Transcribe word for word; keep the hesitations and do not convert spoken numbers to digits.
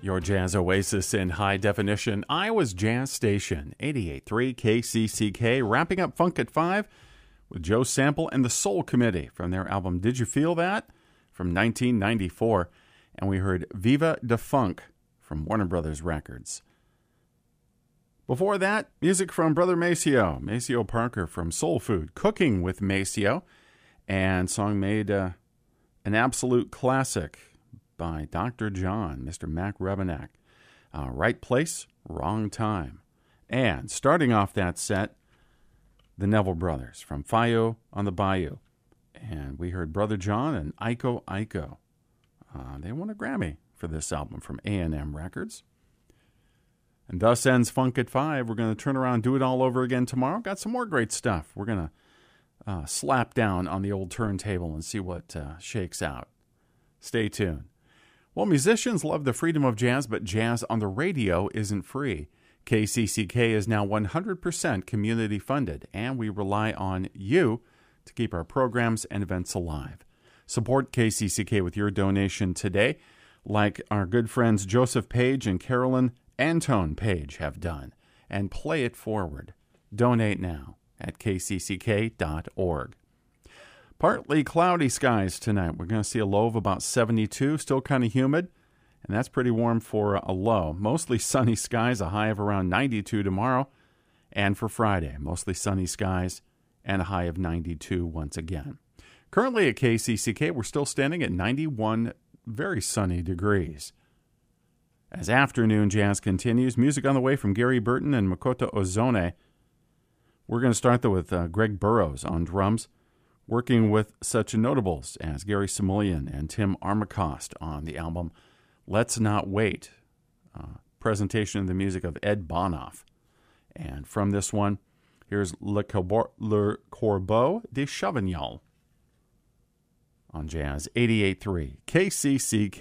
Your jazz oasis in high definition, Iowa's Jazz Station, eighty-eight point three K C C K, wrapping up Funk at five with Joe Sample and the Soul Committee from their album Did You Feel That? From nineteen ninety-four. And we heard Viva de Funk from Warner Brothers Records. Before that, music from Brother Maceo, Maceo Parker from Soul Food, Cooking with Maceo, and song made uh, an absolute classic by Doctor John, Mister Mac Rebenak. Uh, right place, wrong time. And starting off that set, the Neville Brothers from Fayo on the Bayou. And we heard Brother John and Iko Iko. Uh, they won a Grammy for this album from A and M Records. And thus ends Funk at five. We're going to turn around and do it all over again tomorrow. Got some more great stuff. We're going to uh, slap down on the old turntable and see what uh, shakes out. Stay tuned. Well, musicians love the freedom of jazz, but jazz on the radio isn't free. K C C K is now one hundred percent community funded, and we rely on you to keep our programs and events alive. Support K C C K with your donation today, like our good friends Joseph Page and Carolyn Antone Page have done, and play it forward. Donate now at k c c k dot org. Partly cloudy skies tonight. We're going to see a low of about seventy-two, still kind of humid, and that's pretty warm for a low. Mostly sunny skies, a high of around ninety-two tomorrow, and for Friday, mostly sunny skies and a high of ninety-two once again. Currently at K C C K, we're still standing at ninety-one very sunny degrees. As afternoon jazz continues, music on the way from Gary Burton and Makoto Ozone. We're going to start, though, with uh, Greg Burrows on drums, working with such notables as Gary Simulian and Tim Armacost on the album Let's Not Wait, uh, presentation of the music of Ed Bonoff. And from this one, here's Le, Corbo- Le Corbeau de Chavignol on Jazz eighty-eight point three K C C K.